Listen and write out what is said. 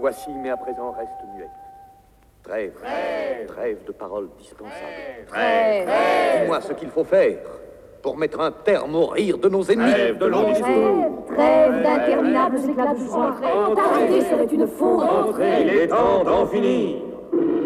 voici, mais à présent reste muette. Trêve. Trêve de paroles dispensables. Trêve. Dis-moi ce qu'il faut faire pour mettre un terme au rire de nos ennemis. Trêve de longs discours. Trêve d'interminables éclats de joie. T'arrêter serait une faute. Il est temps d'en finir.